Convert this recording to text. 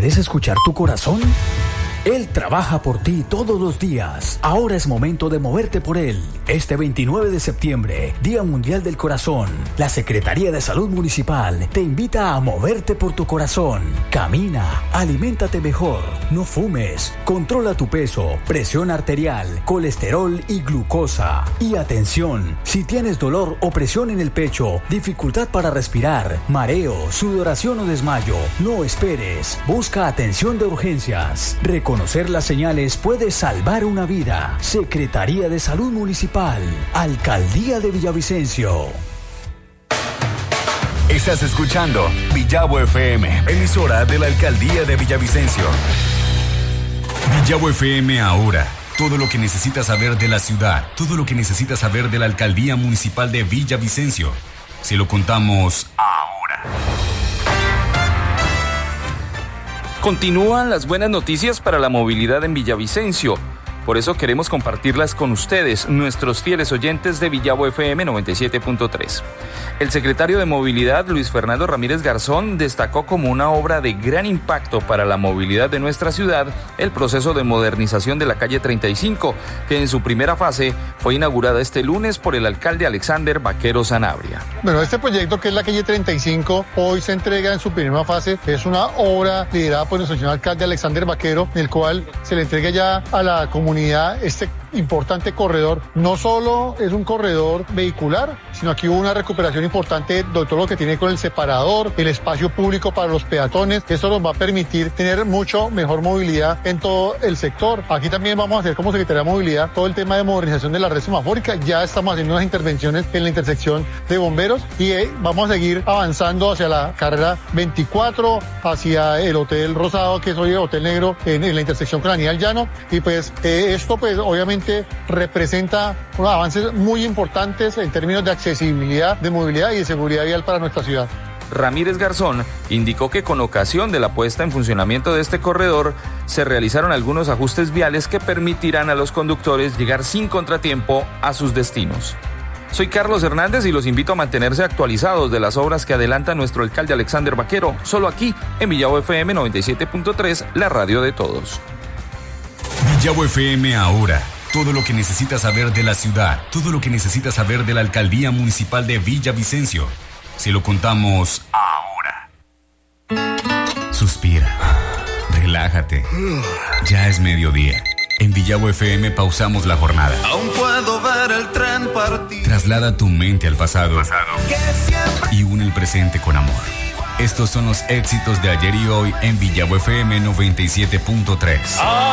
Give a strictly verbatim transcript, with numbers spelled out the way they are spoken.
¿Puedes escuchar tu corazón? Él trabaja por ti todos los días. Ahora es momento de moverte por él. Este veintinueve de septiembre, Día Mundial del Corazón, la Secretaría de Salud Municipal te invita a moverte por tu corazón. Camina, aliméntate mejor, no fumes, controla tu peso, presión arterial, colesterol y glucosa. Y atención, si tienes dolor o presión en el pecho, dificultad para respirar, mareo, sudoración o desmayo, no esperes. Busca atención de urgencias. Reconocer las señales puede salvar una vida. Secretaría de Salud Municipal, Alcaldía de Villavicencio. Estás escuchando Villavo F M, emisora de la Alcaldía de Villavicencio. Villavo F M ahora. Todo lo que necesitas saber de la ciudad, todo lo que necesitas saber de la Alcaldía Municipal de Villavicencio. Se lo contamos ahora. Continúan las buenas noticias para la movilidad en Villavicencio. Por eso queremos compartirlas con ustedes, nuestros fieles oyentes de Villavo F M noventa y siete punto tres. El secretario de Movilidad, Luis Fernando Ramírez Garzón, destacó como una obra de gran impacto para la movilidad de nuestra ciudad el proceso de modernización de la calle treinta y cinco, que en su primera fase fue inaugurada este lunes por el alcalde Alexander Vaquero Sanabria. Bueno, este proyecto, que es la calle treinta y cinco, hoy se entrega en su primera fase. Es una obra liderada por nuestro señor alcalde Alexander Vaquero, en el cual se le entrega ya a la comunidad este importante corredor. No solo es un corredor vehicular, sino aquí hubo una recuperación importante de todo lo que tiene con el separador, el espacio público para los peatones. Esto nos va a permitir tener mucho mejor movilidad en todo el sector. Aquí también vamos a hacer, como Secretaría de Movilidad, todo el tema de modernización de la red semafórica. Ya estamos haciendo unas intervenciones en la intersección de Bomberos y eh, vamos a seguir avanzando hacia la carrera veinticuatro, hacia el Hotel Rosado, que es hoy el Hotel Negro, en, en la intersección con Aníbal Llano. Y pues eh, esto pues obviamente representa unos avances muy importantes en términos de accesibilidad, de movilidad y de seguridad vial para nuestra ciudad. Ramírez Garzón indicó que con ocasión de la puesta en funcionamiento de este corredor se realizaron algunos ajustes viales que permitirán a los conductores llegar sin contratiempo a sus destinos. Soy Carlos Hernández y los invito a mantenerse actualizados de las obras que adelanta nuestro alcalde Alexander Vaquero, solo aquí en Villavo F M noventa y siete punto tres, la radio de todos. Villavo F M ahora. Todo lo que necesitas saber de la ciudad, todo lo que necesitas saber de la Alcaldía Municipal de Villavicencio. Se lo contamos ahora. Suspira. Relájate. Ya es mediodía. En Villavo F M pausamos la jornada. Aún puedo ver el tren partir. Traslada tu mente al pasado, pasado. Y une el presente con amor. Estos son los éxitos de ayer y hoy en Villavo F M noventa y siete punto tres.